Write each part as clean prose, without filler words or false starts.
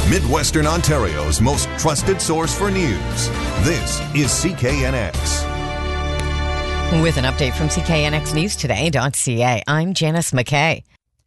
Midwestern Ontario's most trusted source for news. This is CKNX. With an update from CKNXNewsToday.ca, I'm Janice McKay.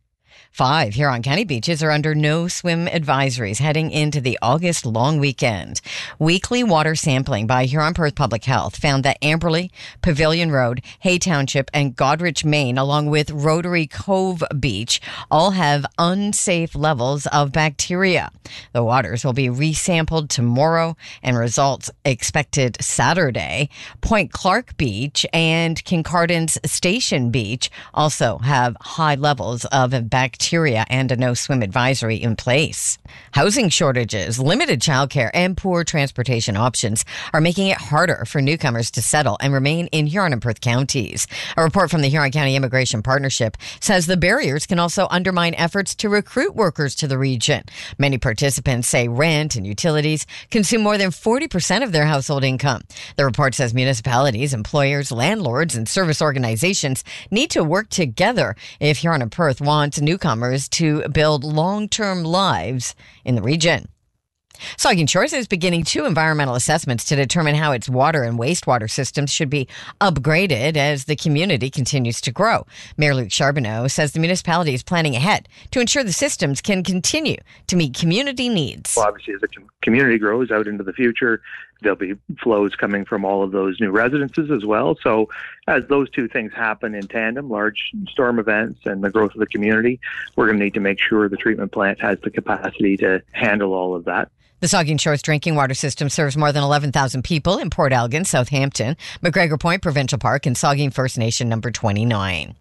5 Huron County beaches are under no swim advisories heading into the August long weekend. Weekly water sampling by Huron-Perth Public Health found that Amberley, Pavilion Road, Hay Township, and Goderich, Maine, along with Rotary Cove Beach, all have unsafe levels of bacteria. The waters will be resampled tomorrow and results expected Saturday. Point Clark Beach and Kincardin's Station Beach also have high levels of bacteria and a no swim advisory in place. Housing shortages, limited childcare, and poor transportation options are making it harder for newcomers to settle and remain in Huron and Perth counties. A report from the Huron County Immigration Partnership says the barriers can also undermine efforts to recruit workers to the region. Many participants say rent and utilities consume more than 40% of their household income. The report says municipalities, employers, landlords, and service organizations need to work together if Huron and Perth wants newcomers to build long-term lives in the region. Saugeen Shores is beginning 2 environmental assessments to determine how its water and wastewater systems should be upgraded as the community continues to grow. Mayor Luc Charbonneau says the municipality is planning ahead to ensure the systems can continue to meet community needs. Well, obviously, as the community grows out into the future, there'll be flows coming from all of those new residences as well. So as those two things happen in tandem, large storm events and the growth of the community, we're going to need to make sure the treatment plant has the capacity to handle all of that. The Saugeen Shores drinking water system serves more than 11,000 people in Port Elgin, Southampton, McGregor Point Provincial Park, and Saugeen First Nation number 29.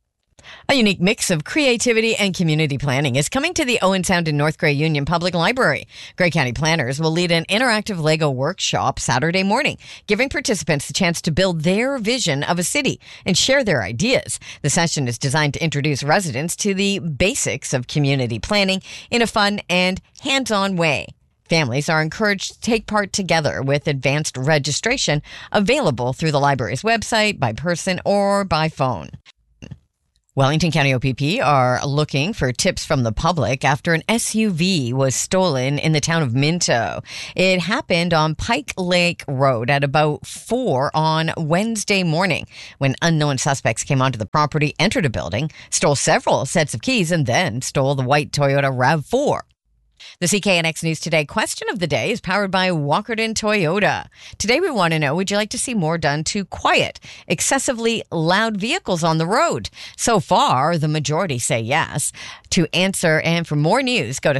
A unique mix of creativity and community planning is coming to the Owen Sound and North Grey Union Public Library. Grey County planners will lead an interactive Lego workshop Saturday morning, giving participants the chance to build their vision of a city and share their ideas. The session is designed to introduce residents to the basics of community planning in a fun and hands-on way. Families are encouraged to take part together with advanced registration available through the library's website, by person, or by phone. Wellington County OPP are looking for tips from the public after an SUV was stolen in the town of Minto. It happened on Pike Lake Road at about 4 on Wednesday morning when unknown suspects came onto the property, entered a building, stole several sets of keys, and then stole the white Toyota RAV4. The CKNX News Today question of the day is powered by Walkerton Toyota. Today we want to know, would you like to see more done to quiet excessively loud vehicles on the road? So far, the majority say yes. To answer and for more news, go to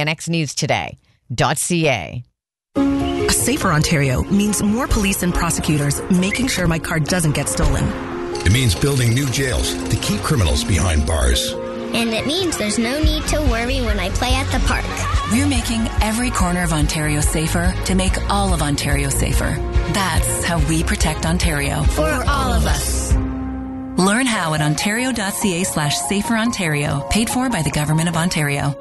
CKNXNewsToday.ca. A safer Ontario means more police and prosecutors making sure my car doesn't get stolen. It means building new jails to keep criminals behind bars. And it means there's no need to worry when I play at the park. We're making every corner of Ontario safer to make all of Ontario safer. That's how we protect Ontario. For all of us. Learn how at ontario.ca/saferontario. Paid for by the Government of Ontario.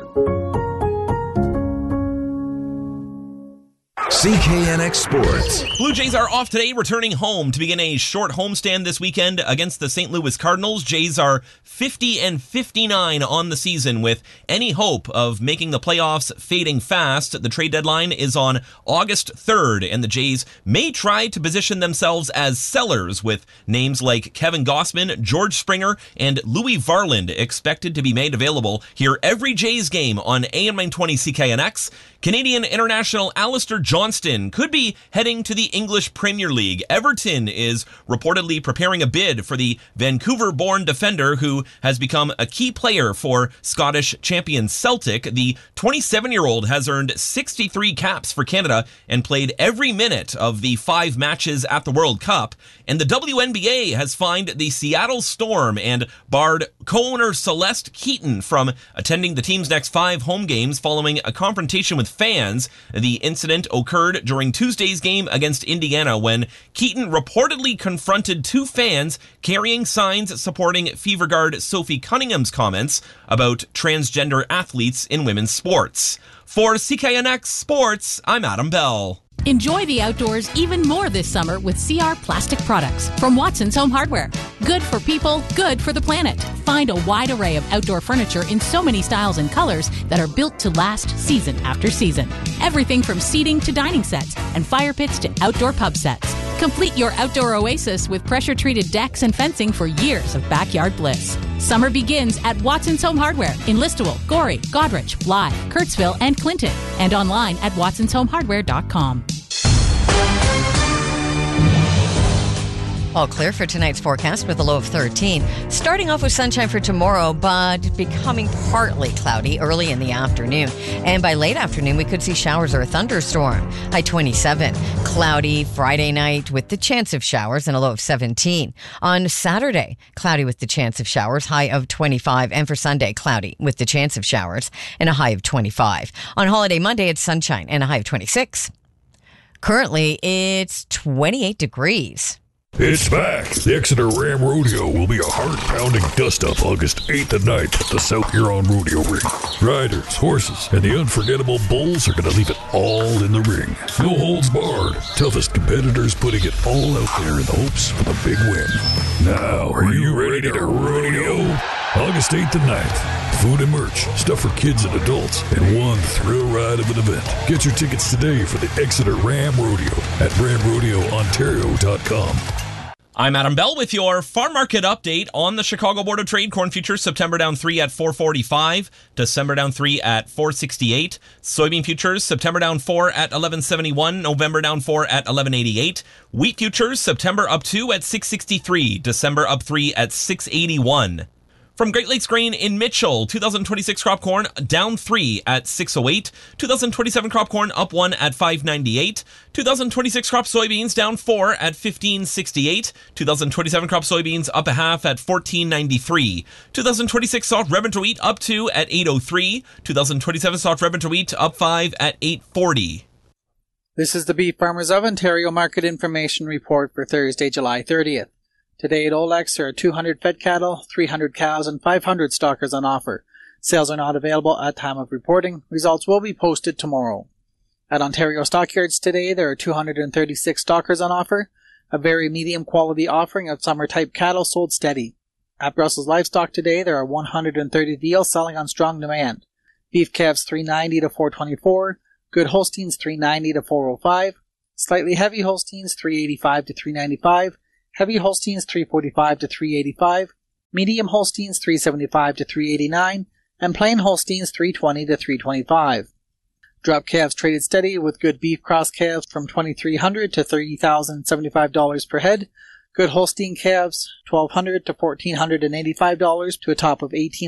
CKNX Sports. Blue Jays are off today, returning home to begin a short homestand this weekend against the St. Louis Cardinals. Jays are 50-59 on the season, with any hope of making the playoffs fading fast. The trade deadline is on August 3rd, and the Jays may try to position themselves as sellers, with names like Kevin Gossman, George Springer, and Louis Varland expected to be made available. Hear every Jays game on AM 920 CKNX. Canadian international Alistair Johnston could be heading to the English Premier League. Everton is reportedly preparing a bid for the Vancouver-born defender who has become a key player for Scottish champion Celtic. The 27-year-old has earned 63 caps for Canada and played every minute of the 5 matches at the World Cup. And the WNBA has fined the Seattle Storm and barred co-owner Celeste Keaton from attending the team's next 5 home games following a confrontation with fans. The incident occurred during Tuesday's game against Indiana when Keaton reportedly confronted 2 fans carrying signs supporting Fever guard Sophie Cunningham's comments about transgender athletes in women's sports. For CKNX Sports, I'm Adam Bell. Enjoy the outdoors even more this summer with CR plastic products from Watson's Home Hardware. Good for people, good for the planet. Find a wide array of outdoor furniture in so many styles and colors that are built to last season after season. Everything from seating to dining sets and fire pits to outdoor pub sets. Complete your outdoor oasis with pressure-treated decks and fencing for years of backyard bliss. Summer begins at Watson's Home Hardware in Listowel, Gorey, Goderich, Blythe, Kirksville, and Clinton, and online at watsonshomehardware.com. All clear for tonight's forecast with a low of 13. Starting off with sunshine for tomorrow, but becoming partly cloudy early in the afternoon. And by late afternoon, we could see showers or a thunderstorm. High 27. Cloudy Friday night with the chance of showers and a low of 17. On Saturday, cloudy with the chance of showers, high of 25. And for Sunday, cloudy with the chance of showers and a high of 25. On holiday Monday, it's sunshine and a high of 26. Currently, it's 28 degrees. It's back. The Exeter Ram Rodeo will be a heart-pounding dust-up August 8th and 9th at the South Huron Rodeo Ring. Riders, horses, and the unforgettable bulls are going to leave it all in the ring. No holds barred. Toughest competitors putting it all out there in the hopes for the big win. Now, are you ready to rodeo? August 8th and 9th. Food and merch, stuff for kids and adults, and one thrill ride of an event. Get your tickets today for the Exeter Ram Rodeo at ramrodeoontario.com. I'm Adam Bell with your farm market update on the Chicago Board of Trade. Corn futures September down 3 at 445, December down 3 at 468. Soybean futures September down 4 at 1171, November down 4 at 1188. Wheat futures September up 2 at 663, December up 3 at 681. From Great Lakes Grain in Mitchell, 2026 crop corn down 3 at 608. 2027 crop corn up 1 at 598. 2026 crop soybeans down 4 at 1568. 2027 crop soybeans up a half at 1493. 2026 soft red winter wheat up 2 at 803. 2027 soft red winter wheat up 5 at 840. This is the Beef Farmers of Ontario Market Information Report for Thursday, July 30th. Today at Olex, there are 200 fed cattle, 300 cows, and 500 stockers on offer. Sales are not available at time of reporting. Results will be posted tomorrow. At Ontario Stockyards today, there are 236 stockers on offer. A very medium quality offering of summer-type cattle sold steady. At Brussels Livestock today, there are 130 deals selling on strong demand. Beef calves $390 to $424. Good Holsteins $390 to $405. Slightly heavy Holsteins $385 to $395. Heavy Holsteins $345 to $385, medium Holsteins $375 to $389, and plain Holsteins $320 to $325. Drop calves traded steady with good beef cross calves from $2,300 to $30,075 per head. Good Holstein calves $1,200 to $1,485 to a top of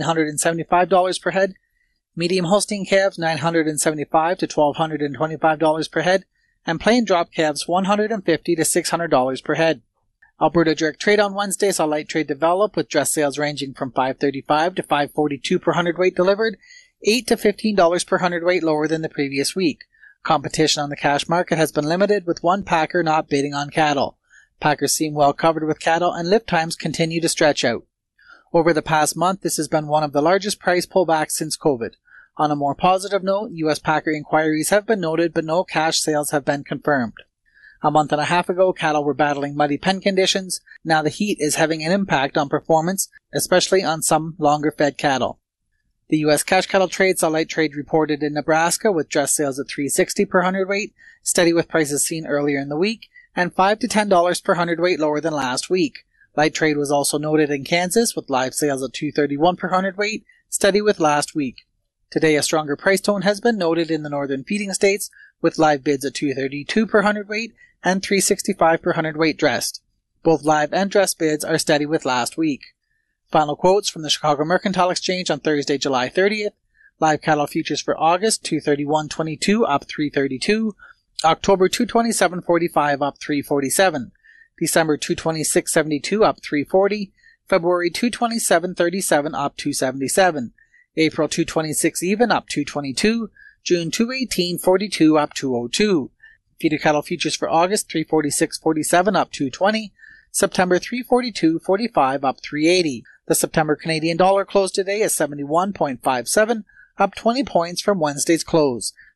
$1,875 per head. Medium Holstein calves $975 to $1,225 per head, and plain drop calves $150 to $600 per head. Alberta direct trade on Wednesday saw light trade develop with dress sales ranging from $5.35 to $5.42 per hundredweight delivered, $8 to $15 per hundredweight lower than the previous week. Competition on the cash market has been limited with one packer not bidding on cattle. Packers seem well covered with cattle and lift times continue to stretch out. Over the past month, this has been one of the largest price pullbacks since COVID. On a more positive note, U.S. packer inquiries have been noted but no cash sales have been confirmed. A month and a half ago, cattle were battling muddy pen conditions. Now the heat is having an impact on performance, especially on some longer-fed cattle. The U.S. cash cattle trade saw light trade reported in Nebraska with dress sales at $360 per hundredweight, steady with prices seen earlier in the week, and $5 to $10 per hundredweight lower than last week. Light trade was also noted in Kansas with live sales at $231 per hundredweight, steady with last week. Today, a stronger price tone has been noted in the northern feeding states with live bids at $232 per hundredweight and $365 per hundredweight dressed. Both live and dressed bids are steady with last week. Final quotes from the Chicago Mercantile Exchange on Thursday, July 30th. Live cattle futures for August, $231.22 up $332. October, $227.45 up $347. December, $226.72 up $340. February, $227.37 up $277. April, $226 even up $222. June, $218.42 up $202. Feeder cattle futures for August, $346.47 up $220. September, $342.45 up $380. The September Canadian dollar closed today at 71.57, up 20 points from Wednesday's close.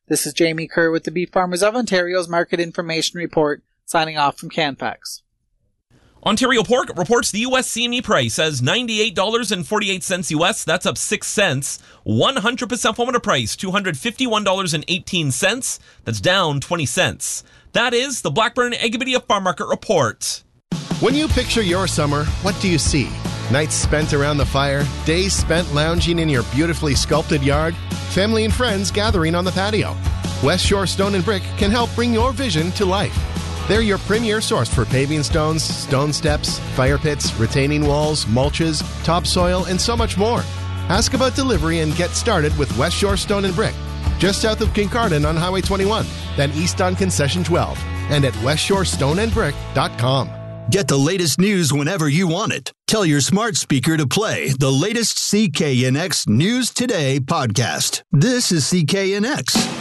This is Jamie Kerr with the Beef Farmers of Ontario's Market Information Report, signing off from Canfax. Ontario Pork reports the U.S. CME price as $98.48 U.S. That's up 6 cents. 100% formula price, $251.18. That's down 20 cents. That is the Blackburn Agribedia Farm Market Report. When you picture your summer, what do you see? Nights spent around the fire, days spent lounging in your beautifully sculpted yard, family and friends gathering on the patio. West Shore Stone and Brick can help bring your vision to life. They're your premier source for paving stones, stone steps, fire pits, retaining walls, mulches, topsoil, and so much more. Ask about delivery and get started with West Shore Stone and Brick, just south of Kincardine on Highway 21, then east on Concession 12, and at westshorestoneandbrick.com. Get the latest news whenever you want it. Tell your smart speaker to play the latest CKNX News Today podcast. This is CKNX.